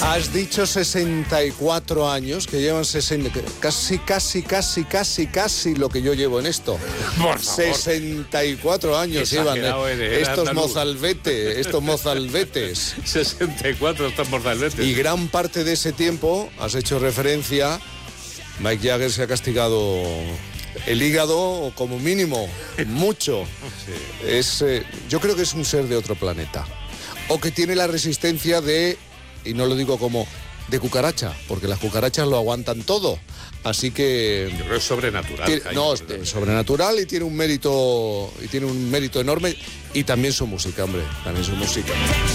Has dicho 64 años, que llevan 60, casi lo que yo llevo en esto. Por favor. 64 años llevan estos mozalbetes. 64 estos mozalbetes. Y gran parte de ese tiempo, has hecho referencia, Mick Jagger se ha castigado el hígado como mínimo, mucho. Sí. Yo creo que es un ser de otro planeta. O que tiene la resistencia de, y no lo digo como de cucaracha, porque las cucarachas lo aguantan todo. Así que yo creo que es sobrenatural. Es sobrenatural y tiene un mérito enorme. Y también su música, hombre, también su música.